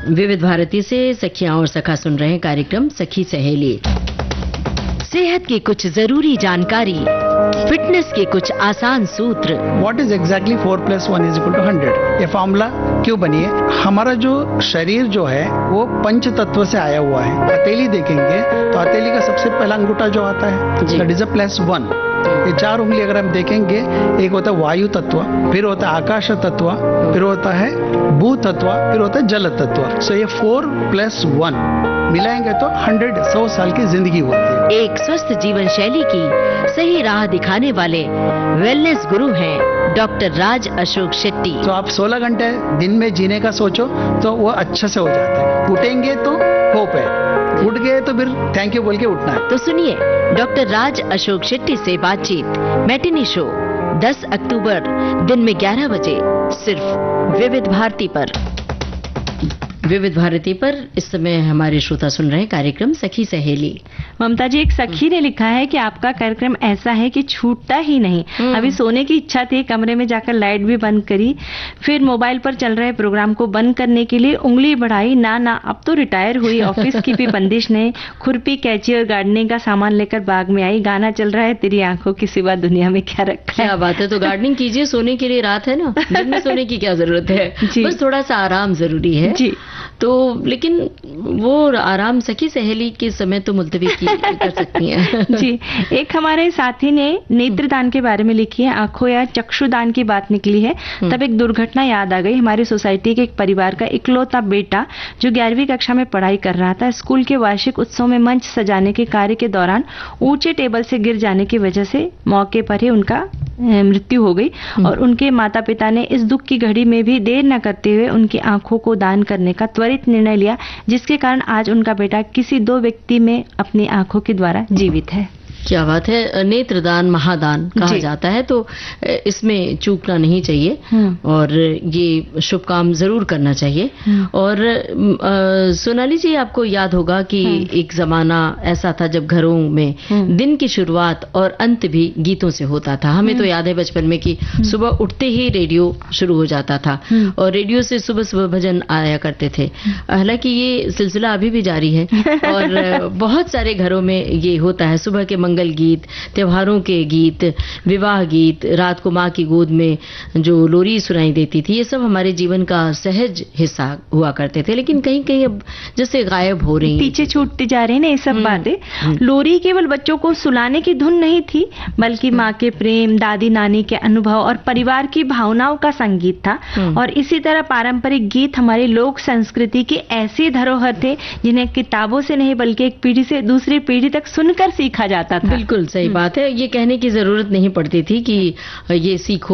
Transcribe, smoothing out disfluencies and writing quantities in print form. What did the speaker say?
विविध भारती से सखियां और सखा सुन रहे हैं कार्यक्रम सखी सहेली। सेहत की कुछ जरूरी जानकारी, फिटनेस के कुछ आसान सूत्र। What is exactly 4+1=100? ये फॉर्मूला क्यों बनी है? हमारा जो शरीर जो है वो पंच तत्व से आया हुआ है। हथेली देखेंगे तो हथेली का सबसे पहला अंगूठा जो आता है दैट इज +1। ये 4 उंगली अगर हम देखेंगे, एक होता है वायु तत्व, फिर होता है आकाश तत्व, फिर होता है भू तत्व, फिर होता है जल तत्व। सो ये 4+1 मिलाएंगे तो 100 साल की जिंदगी होती है। एक स्वस्थ जीवन शैली की सही राह दिखाने वाले वेलनेस गुरु हैं डॉक्टर राज अशोक शेट्टी। तो आप 16 घंटे दिन में जीने का सोचो तो वो अच्छे से हो जाता है। उठेंगे तो होप है, उठ गए तो फिर थैंक यू बोल के उठना है। तो सुनिए डॉक्टर राज अशोक शेट्टी से बातचीत मैटिनी शो 10 अक्टूबर दिन में 11 बजे सिर्फ विविध भारती पर। विविध भारती पर इस समय हमारे श्रोता सुन रहे हैं कार्यक्रम सखी सहेली। ममता जी, एक सखी ने लिखा है कि आपका कार्यक्रम ऐसा है कि छूटता ही नहीं। अभी सोने की इच्छा थी, कमरे में जाकर लाइट भी बंद करी, फिर मोबाइल पर चल रहे प्रोग्राम को बंद करने के लिए उंगली बढ़ाई, ना अब तो रिटायर हुई, ऑफिस की भी बंदिश नहीं, खुरपी कैंची और गार्डनिंग का सामान लेकर बाग में आई, गाना चल रहा है तेरी आंखों की सिवा दुनिया में क्या रखा है। क्या बात है। तो गार्डनिंग कीजिए, सोने के लिए रात है ना, दिन में सोने की क्या जरूरत है, बस थोड़ा सा आराम जरूरी है जी। तो लेकिन वो आराम सखी सहेली के समय तो मुलतवी कर सकती हैं। जी। एक हमारे साथी ने नेत्रदान के बारे में लिखी है, आंखों या चक्षुदान की बात निकली है, तब एक दुर्घटना याद आ गई। हमारी सोसाइटी के एक परिवार का इकलौता बेटा जो 11वीं कक्षा में पढ़ाई कर रहा था, स्कूल के वार्षिक उत्सव में मंच सजाने के कार्य के दौरान ऊंचे टेबल से गिर जाने की वजह से मौके पर ही उनका मृत्यु हो गई और उनके माता पिता ने इस दुख की घड़ी में भी देर न करते हुए उनकी आंखों को दान करने का त्वरित निर्णय लिया, जिसके कारण आज उनका बेटा किसी 2 व्यक्ति में अपनी आंखों के द्वारा जीवित है। क्या बात है। नेत्रदान महादान कहा जाता है, तो इसमें चूकना नहीं चाहिए और ये शुभ काम जरूर करना चाहिए। और सोनाली जी, आपको याद होगा कि एक जमाना ऐसा था जब घरों में दिन की शुरुआत और अंत भी गीतों से होता था। हमें तो याद है बचपन में कि सुबह उठते ही रेडियो शुरू हो जाता था और रेडियो से सुबह सुबह भजन आया करते थे। हालांकि ये सिलसिला अभी भी जारी है और बहुत सारे घरों में ये होता है। सुबह के मंगल गीत, त्योहारों के गीत, विवाह गीत, रात को माँ की गोद में जो लोरी सुनाई देती थी, ये सब हमारे जीवन का सहज हिस्सा हुआ करते थे, लेकिन कहीं कहीं अब जैसे गायब हो रही हैं, पीछे छूटती जा रही है ना ये सब बातें। लोरी केवल बच्चों को सुलाने की धुन नहीं थी, बल्कि माँ के प्रेम, दादी नानी के अनुभव और परिवार की भावनाओं का संगीत था। और इसी तरह पारंपरिक गीत हमारी लोक संस्कृति की ऐसी धरोहर थे जिन्हें किताबों से नहीं बल्कि एक पीढ़ी से दूसरी पीढ़ी तक सुनकर सीखा जाता था। बिल्कुल सही बात है। ये कहने की जरूरत नहीं पड़ती थी कि ये सीखो